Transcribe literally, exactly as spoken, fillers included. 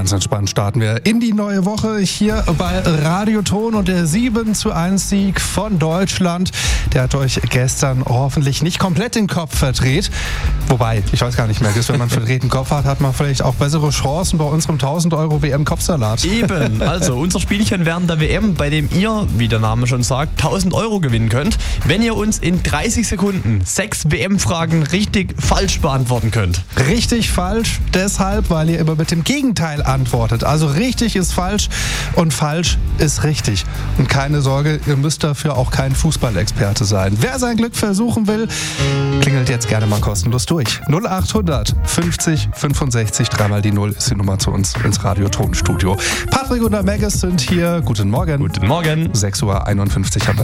Ganz entspannt starten wir in die neue Woche hier bei Radioton und der sieben zu eins Sieg von Deutschland. Der hat euch gestern hoffentlich nicht komplett den Kopf verdreht. Wobei, ich weiß gar nicht mehr, wenn man verdrehten Kopf hat, hat man vielleicht auch bessere Chancen bei unserem tausend Euro W M-Kopfsalat. Eben, also unser Spielchen während der W M, bei dem ihr, wie der Name schon sagt, tausend Euro gewinnen könnt, wenn ihr uns in dreißig Sekunden sechs W M-Fragen richtig falsch beantworten könnt. Richtig falsch, deshalb, weil ihr immer mit dem Gegenteil antwortet. Also richtig ist falsch und falsch ist richtig. Und keine Sorge, ihr müsst dafür auch kein Fußballexperte sein. Wer sein Glück versuchen will, klingelt jetzt gerne mal kostenlos durch. null achthundert fünfzig fünfundsechzig, dreimal die Null ist die Nummer zu uns ins Radiotonstudio. Patrick und der Maggis sind hier. Guten Morgen. Guten Morgen. sechs Uhr einundfünfzig haben wir.